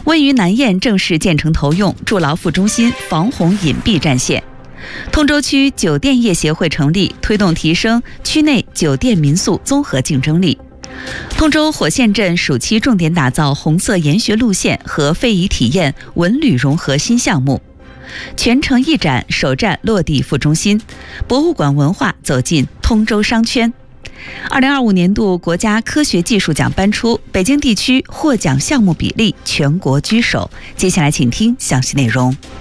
位于南堰正式建成投用，筑牢副中心，防洪隐蔽战线。通州区酒店业协会成立，推动提升区内酒店民宿综合竞争力。通州火线镇暑期重点打造红色研学路线和非遗体验文旅融合新项目。全城一展首站落地副中心，博物馆文化走进通州商圈。2025年度国家科学技术奖颁出，北京地区获奖项目比例全国居首。接下来请听详细内容。